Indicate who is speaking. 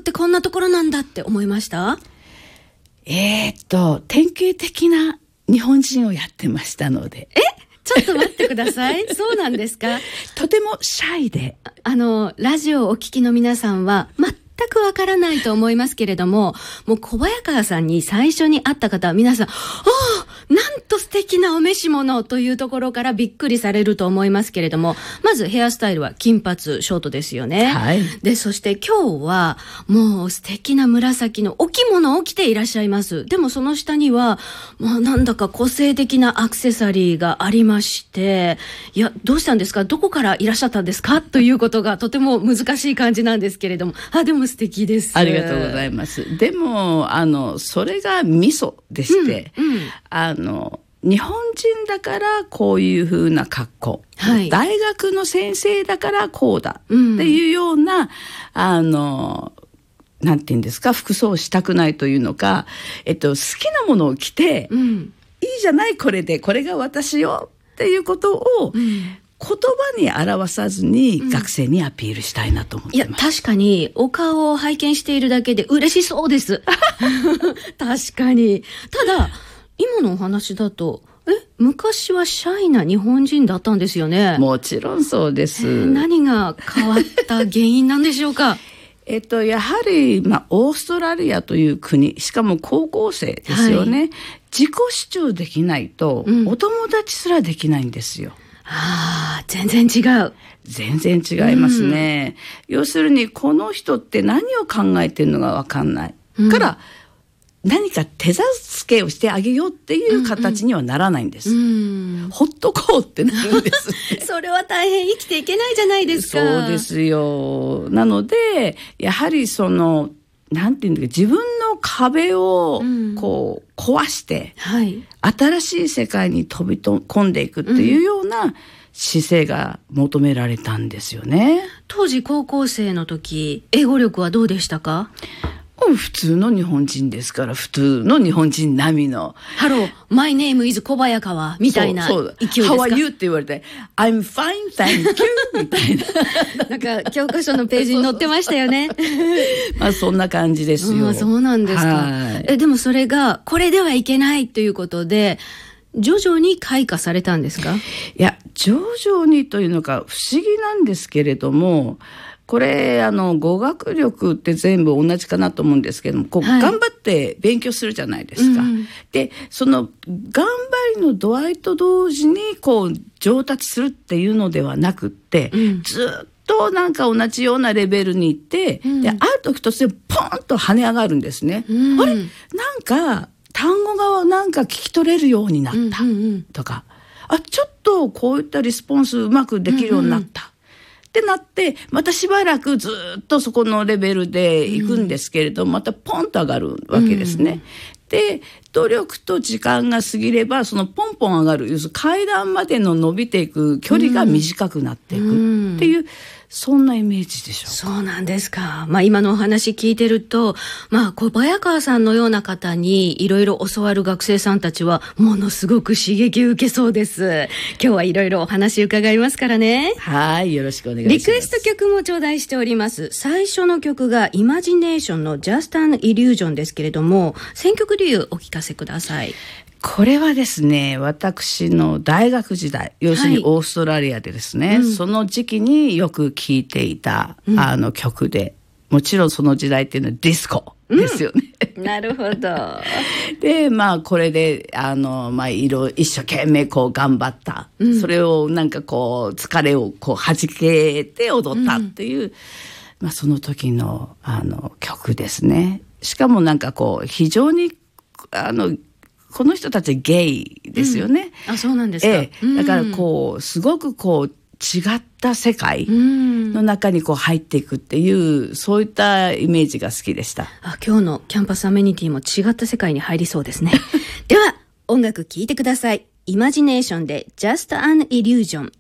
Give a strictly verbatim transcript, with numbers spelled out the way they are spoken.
Speaker 1: ってこんなところなんだって思いました？
Speaker 2: えー、っと典型的な日本人をやってましたので。
Speaker 1: えちょっと待ってください。そうなんですか？
Speaker 2: とてもシャイで、
Speaker 1: ああのラジオをお聞きの皆さんは全くわからないと思いますけれども、もう小早川さんに最初に会った方は皆さん、ああ、なんと素敵なお召し物というところからびっくりされると思いますけれども、まずヘアスタイルは金髪ショートですよね。
Speaker 2: はい、
Speaker 1: でそして今日はもう素敵な紫のお着物を着ていらっしゃいます。でもその下にはもうなんだか個性的なアクセサリーがありまして、いやどうしたんですか、どこからいらっしゃったんですかということがとても難しい感じなんですけれども、あでも素敵です。
Speaker 2: ありがとうございます。でもあのそれがミソでして、うんうん、あの日本人だからこういう風な格好、はい、大学の先生だからこうだっていうような、うん、あのなんて言うんですか、服装をしたくないというのか、えっと、好きなものを着て、うん、いいじゃないこれで、これが私よっていうことを、うん言葉に表さずに学生にアピールしたいなと思ってます、うん、
Speaker 1: いや確かにお顔を拝見しているだけで嬉しそうです確かに。ただ今のお話だとえ昔はシャイな日本人だったんですよね？
Speaker 2: もちろんそうです、え
Speaker 1: ー、何が変わった原因なんでしょうか？
Speaker 2: えっと、やはり、まあ、オーストラリアという国、しかも高校生ですよね、はい、自己主張できないと、うん、お友達すらできないんですよ。
Speaker 1: ああ、全然違う。
Speaker 2: 全然違いますね、うん、要するにこの人って何を考えてるのが分かんない、うん、から何か手助けをしてあげようっていう形にはならないんです、うんうん、ほっとこうってなるんです
Speaker 1: それは大変生きていけないじゃないですか。
Speaker 2: そうですよ。なのでやはりそのなんていうんだか、自分の壁をこう壊して、うんはい、新しい世界に飛び込んでいくっていうような姿勢が求められたんですよね、うん、
Speaker 1: 当時高校生の時英語力はどうでしたか？
Speaker 2: 普通の日本人ですから、普通の日本人並みの
Speaker 1: ハロー、マイネームイズ小早川みたいな勢いですか？
Speaker 2: How are you って言われて I'm fine, thank you みたい
Speaker 1: ななんか教科書のページに載ってましたよね
Speaker 2: まあそんな感じですよ。
Speaker 1: あそうなんですか。えでもそれがこれではいけないということで徐々に開花されたんですか？
Speaker 2: いや徐々にというのか不思議なんですけれども、これあの語学力って全部同じかなと思うんですけども、こう、はい、頑張って勉強するじゃないですか、うん、でその頑張りの度合いと同時にこう上達するっていうのではなくって、うん、ずっとなんか同じようなレベルに行って、うん、である時突然ポンと跳ね上がるんですね、うん、あれなんか単語がなんか聞き取れるようになったとか、うんうんうん、あちょっとこういったリスポンスうまくできるようになった、うんうんってなってまたしばらくずっとそこのレベルで行くんですけれど、うん、またポンと上がるわけですね、うん、で努力と時間が過ぎればそのポンポン上がる要するに階段までの伸びていく距離が短くなっていくっていう、うん、そんなイメージでしょうか。
Speaker 1: そうなんですか。まあ今のお話聞いてると、まあ小早川さんのような方にいろいろ教わる学生さんたちはものすごく刺激を受けそうです。今日はいろいろお話伺いますからね。
Speaker 2: はい、よろしくお願いします。
Speaker 1: リクエスト曲も頂戴しております。最初の曲がイマジネーションの Just an Illusion ですけれども、選曲理由お聞かせください。
Speaker 2: これはですね、私の大学時代、要するにオーストラリアでですね、はいうん、その時期によく聴いていた、うん、あの曲で、もちろんその時代っていうのはディスコですよね、
Speaker 1: うん、なるほど
Speaker 2: でまあこれであの、まあ、いろ一生懸命こう頑張った、うん、それをなんかこう疲れをこう弾けて踊ったっていう、うんまあ、その時のあの曲ですね。しかもなんかこう非常にあのこの人たちゲイですよね、
Speaker 1: うん、あそうなんですか、
Speaker 2: ええ、だからこうすごくこう違った世界の中にこう入っていくっていう、そういったイメージが好きでした。
Speaker 1: あ今日のキャンパスアメニティも違った世界に入りそうですねでは音楽聴いてください。イマジネーションで Just an Illusion。